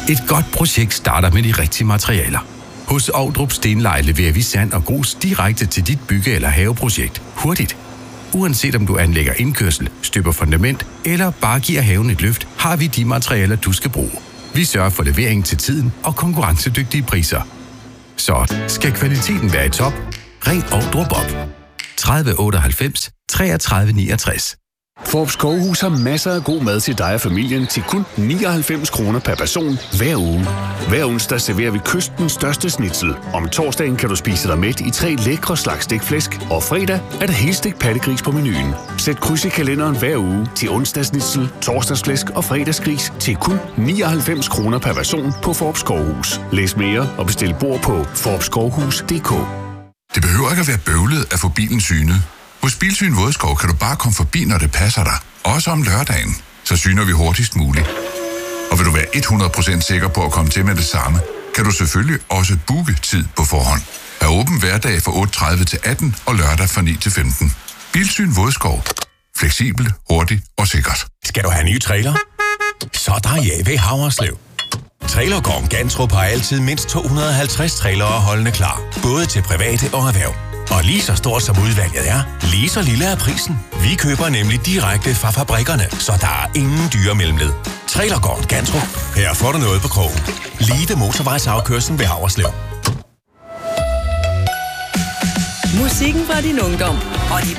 Et godt projekt starter med de rigtige materialer. Hos Ovdrup Stenleje leverer vi sand og grus direkte til dit bygge- eller haveprojekt. Hurtigt. Uanset om du anlægger indkørsel, støber fundament eller bare giver haven et løft, har vi de materialer, du skal bruge. Vi sørger for levering til tiden og konkurrencedygtige priser. Så skal kvaliteten være i top, ring Ovdrup op. 30 98 33 69. Fårup Skovhus har masser af god mad til dig og familien til kun 99 kroner per person hver uge. Hver onsdag serverer vi kystens største schnitzel. Om torsdagen kan du spise dig mæt i 3 lækre slags stegt og fredag er der helstegt pattegris på menuen. Sæt kryds i kalenderen hver uge til onsdagsschnitzel, torsdagsflæsk og fredagsgris til kun 99 kroner per person på Fårup Skovhus. Læs mere og bestil bord på forupskovhus.dk. Det behøver ikke at være bøvlet at få bilen synet. Hos Bilsyn Vådskov kan du bare komme forbi, når det passer dig. Også om lørdagen. Så syner vi hurtigst muligt. Og vil du være 100% sikker på at komme til med det samme, kan du selvfølgelig også booke tid på forhånd. Er åben hverdag fra 8.30 til 18 og lørdag fra 9 til 15. Bilsyn Vådskov. Fleksibel, hurtig og sikkert. Skal du have nye trailer? Så er der ja ved Haverslev. Trailergården Gantrup har altid mindst 250 trailere holdende klar. Både til private og erhverv. Og lige så stort som udvalget er, lige så lille er prisen. Vi køber nemlig direkte fra fabrikkerne, så der er ingen dyre mellemled. Trailergården Gantrup. Her får du noget på krogen. Lige ved motorvejsafkørslen ved Haverslev. Musikken fra din ungdom og de